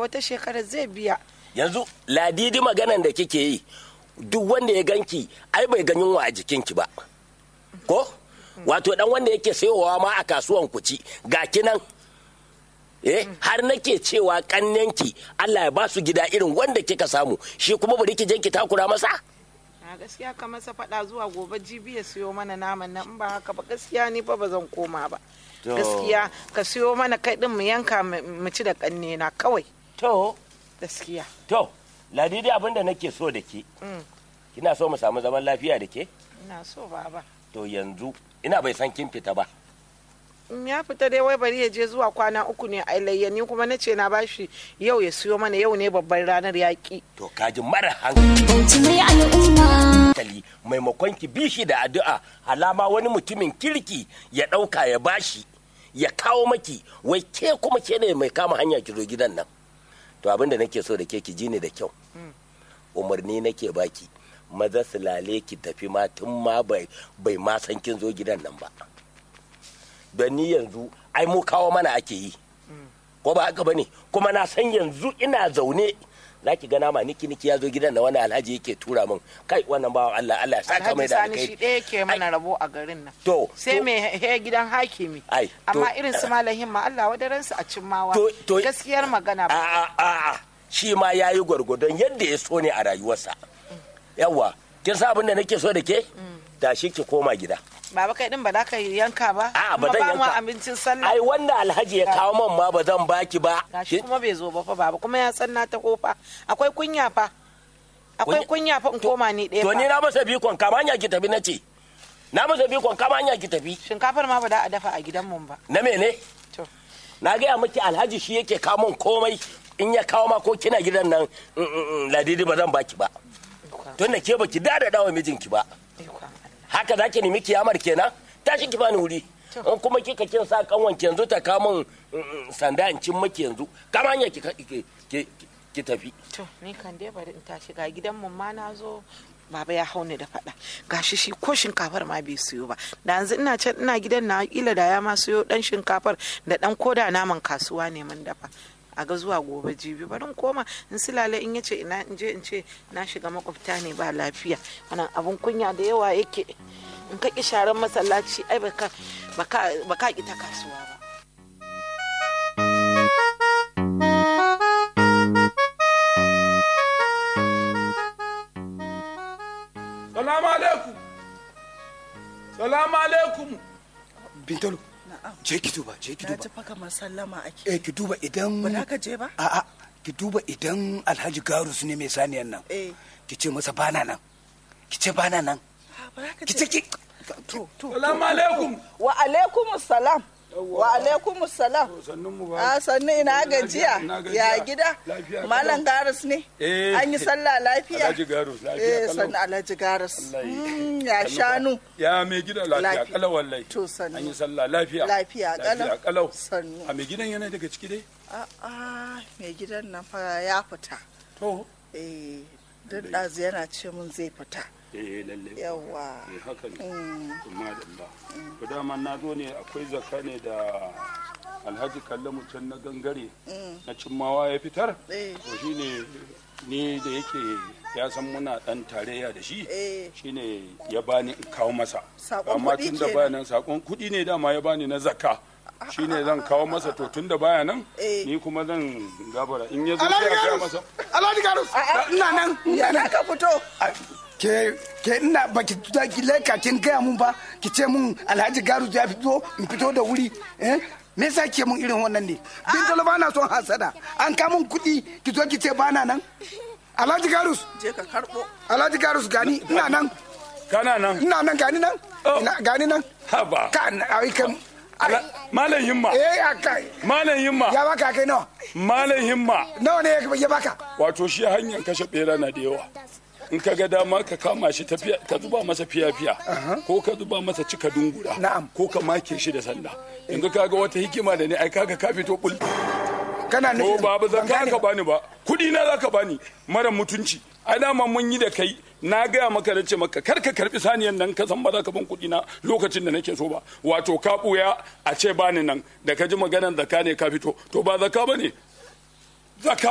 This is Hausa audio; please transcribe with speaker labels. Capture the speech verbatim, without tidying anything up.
Speaker 1: wata shekarar zai biya.
Speaker 2: Yanzu ladidi maganan da kike yi duk wanda ya ganki ai bai ga yunwa a jikinki ba ko wato dan wanda yake sayowa ma a kasuwan kuci ga kinan eh har nake cewa kannenki Allah ya ba su gida irin wanda kika samu shi kuma bari ki je ki takura masa.
Speaker 1: A gaskiya ka masa faɗa zuwa gobe jibi ya siyo mana naman nan in ba haka ba gaskiya ni fa ba zan koma ba. Gaskiya ka siyo mana kai din mu yanka mu ci da kanne na kawai.
Speaker 2: To
Speaker 1: gaskiya.
Speaker 2: To ladidi abinda nake so da ke. Kina so mu samu zaman lafiya da ke?
Speaker 1: Ina so baba.
Speaker 2: To yanzu ina bai san kin fita ba.
Speaker 1: In ya fita dai wai bari ya je zuwa kwana uku ne a layyani kuma na ce na bashi yau ya siyo mana yau ne babbar ranar yaƙi.
Speaker 2: To kaji mara hankali maimakon ki bishi da addu'a halama wani mutumin kirki ya ɗauka ya bashi ya kawo maki wai ke kuma ke ne mai kama hanya ki zo gidan nan. To abinda nake so da ke ki ji ni da kyau. Umarni nake baki. Maza su lale ki tafi ma tun ma bai bai ma san kin zo gidan nan ba don ni yanzu ai mu kawo mana ake yi ko ba haka bane kuma na san yanzu ina zaune zaki ga nama niki niki ya zo gidan nan wani alhaji yake tura min kai wannan bawan Allah Allah ya saka mai da
Speaker 1: alheri. Alhaji Sani shi ɗaya yake mana rabo a garin nan.
Speaker 2: To
Speaker 1: sai mai he gidan hakimi. Amma irin su malahin ma Allah wadaran su a cimmawa. Gaskiyar magana ba.
Speaker 2: A a a shi ma yayi gwargwadon yadda ya so ne a rayuwarsa. Yawwa kin sa abin da nake so da ke tashi ki koma gida.
Speaker 1: Baba kai din ba za ka yanka ba?
Speaker 2: A ba zan yanka.
Speaker 1: Abincin sallah.
Speaker 2: Ai wanda alhaji ya kawo man ma ba zan baki ba.
Speaker 1: Gashi kuma bai zo ba fa baba kuma ya san na ta kofa. Akwai kunya fa. Akwai kunya fa in koma ni ɗaya fa.
Speaker 2: To ni na masa bikon kama hanya ki tafi nace. Na masa bikon kama hanya ki tafi.
Speaker 1: Shinkafar ma ba da a dafa a gidan mun ba.
Speaker 2: Na mene?
Speaker 1: To.
Speaker 2: Na ga miki alhaji shi yake kawo min komai in ya kawo ma ko kina gidan nan ladidi ba zan baki ba. Tun da ke baki da da dawo mijinki ba. Haka zaki nemi kiyamar kenan tashi ki bani wuri in kuma kika kin sa kanwan ki yanzu ta kamun sanda in cin maki yanzu kama hanya ki ki tafi.
Speaker 1: To ni kan dai bari in tashi ga gidan mun ma na zo baba ya haune da fada gashi shi ko shinkafar ma bai siyo ba da yanzu ina can ina gidan na kila da ya ma siyo dan shinkafar da dan koda naman kasuwa ne mun dafa a ga zuwa gobe jibi barin koma in silale in yace ina in je in ce na shiga makwabta ne ba lafiya wannan abun kunya da yawa yake in ka ki sharan masallaci ai baka baka baka ki ta kasuwa ba.
Speaker 3: Salamu alaikum. Salamu alaikum.
Speaker 4: Bintalo. Je ki duba, je ki duba.
Speaker 5: Na ji fa kamar sallama ake.
Speaker 4: Eh ki duba idan
Speaker 5: ba za ka je ba?
Speaker 4: A'a, ki duba idan Alhaji Garus ne mai saniyan nan.
Speaker 5: Eh.
Speaker 4: Ki ce masa bana nan. Ki ce bana nan.
Speaker 5: Ba za ka
Speaker 4: Ki ce ki
Speaker 5: to to.
Speaker 3: Salamu alaikum.
Speaker 5: Wa alaikum salam. Wa alaikum salam.
Speaker 3: Sannun mu ba.
Speaker 5: Ah sannu ina gajiya. Ya gida. Malam Garus ne. An yi sallah lafiya.
Speaker 3: Alhaji Garus lafiya.
Speaker 5: Eh sannu Alhaji Garus. Ya shanu.
Speaker 3: Ya mai gidan lafiya kala wallahi.
Speaker 5: To sannu.
Speaker 3: An yi sallah lafiya.
Speaker 5: Lafiya kalau.
Speaker 3: Lafiya kalau.
Speaker 5: Sannu.
Speaker 3: A mai gidan yana daga ciki dai?
Speaker 5: A'a mai gidan nan fa ya fita.
Speaker 3: To.
Speaker 5: Eh duk ɗazu yana ce mun zai fita.
Speaker 3: Eh lalle.
Speaker 5: Yawa.
Speaker 3: Eh haka ne. Kuma da Allah. To dama na zo ne akwai zakka ne da Alhaji Kalle mutum na gangare na cimmawa ya fitar. To shine ni da yake ya san muna dan tarayya da shi shine ya bani in kawo masa. Amma tun da baya nan sakon kuɗi ne dama ya bani na zakka. Shine zan kawo masa to tun da baya nan ni kuma zan gabara in ya zo sai a kawo masa.
Speaker 4: Alhaji Garus. Ina nan.
Speaker 5: Ya ka fito.
Speaker 4: ke ke ina baki tuta ki leka kin gaya mun ba ki ce mun Alhaji Garus ya fito in fito da wuri eh me yasa ke mun irin wannan ne bin dole ba na son hasada an ka mun kuɗi ki zo ki ce bana nan Alhaji Garus
Speaker 5: je ka karbo
Speaker 4: Alhaji Garus gani ina nan
Speaker 3: kana nan
Speaker 4: ina nan gani nan ina gani nan
Speaker 3: haba
Speaker 4: kan ai kan
Speaker 3: Malam Himma.
Speaker 4: Eh akai.
Speaker 3: Malam Himma.
Speaker 4: Ya baka kai nawa?
Speaker 3: Malam Himma.
Speaker 4: Nawa ne ya baka?
Speaker 3: Wato shi hanyar kashe bera na da yawa. In ka ga dama ka kama shi tafiya ka zuba masa fiya-fiya ko ka zuba masa cika dungura ko ka make shi da sanda. Yanzu ka ga wata hikima da ne ai kaga ka fito bul.
Speaker 4: Kana
Speaker 3: nufin ba ba zan ka bani ba. Kudi na zaka bani mara mutunci. Ai dama mun yi da kai na gaya maka da ce maka kar ka karbi saniyan nan ka san ba za ka ban kuɗi na lokacin da nake so ba wato ka buya a ce bani nan da ka ji maganar zaka ne ka fito to ba zaka bane zaka